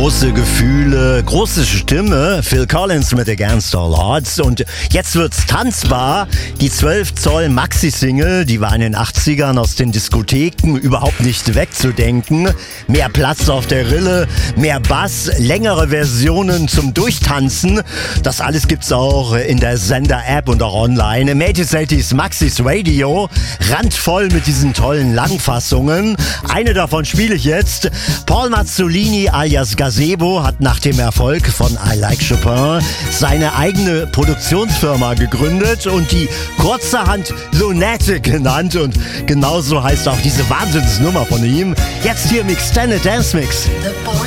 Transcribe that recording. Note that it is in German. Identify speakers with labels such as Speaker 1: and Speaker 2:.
Speaker 1: Große Gefühle, große Stimme, Phil Collins mit Against All Odds. Und jetzt wird's tanzbar. Die 12 Zoll Maxi-Single, die war in den 80ern aus den Diskotheken überhaupt nicht wegzudenken. Mehr Platz auf der Rille, mehr Bass, längere Versionen zum Durchtanzen. Das alles gibt's auch in der Sender-App und auch online. Im 80s Maxis Radio, randvoll mit diesen tollen Langfassungen. Eine davon spiele ich jetzt. Paul Mazzolini alias Gazebo hat nach dem Erfolg von I Like Chopin seine eigene Produktionsfirma gegründet und die kurzerhand Lunatic genannt. Und genauso heißt auch diese Wahnsinnsnummer von ihm. Jetzt hier im Extended Dance Mix.